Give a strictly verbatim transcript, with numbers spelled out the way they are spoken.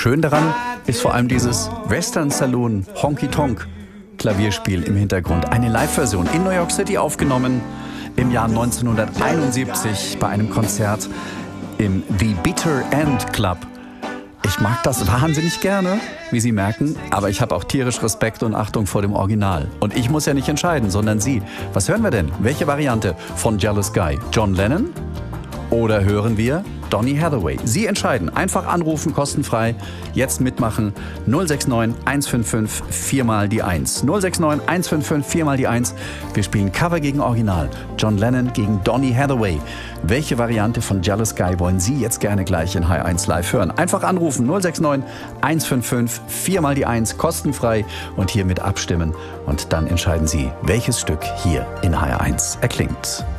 Schön daran ist vor allem dieses Western Saloon Honky Tonk Klavierspiel im Hintergrund. Eine Live-Version in New York City aufgenommen im Jahr neunzehnhunderteinundsiebzig bei einem Konzert im The Bitter End Club. Ich mag das wahnsinnig gerne, wie Sie merken, aber ich habe auch tierisch Respekt und Achtung vor dem Original. Und ich muss ja nicht entscheiden, sondern Sie. Was hören wir denn? Welche Variante von Jealous Guy? John Lennon? Oder hören wir Donny Hathaway? Sie entscheiden. Einfach anrufen, kostenfrei. Jetzt mitmachen. null sechs neun eins fünf fünf vier mal die eins. null sechs neun eins fünf fünf vier mal die eins. Wir spielen Cover gegen Original. John Lennon gegen Donny Hathaway. Welche Variante von Jealous Guy wollen Sie jetzt gerne gleich in H eins Live hören? Einfach anrufen. null sechs neun eins fünf fünf vier mal die eins. Kostenfrei. Und hier mit abstimmen. Und dann entscheiden Sie, welches Stück hier in H eins erklingt.